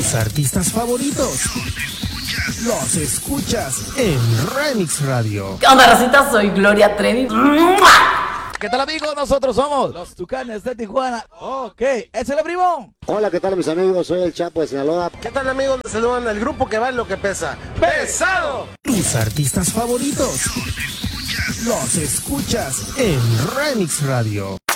Tus artistas favoritos los escuchas en Remix Radio. ¿Qué onda, racita? Soy Gloria Trevi. ¿Qué tal, amigos? Nosotros somos los Tucanes de Tijuana. Ok, ¡es el primo! Hola, ¿qué tal, mis amigos? Soy el Chapo de Sinaloa. ¿Qué tal, amigos? Les saludan el grupo que va en lo que pesa. ¡Pesado! Tus artistas favoritos los escuchas en Remix Radio.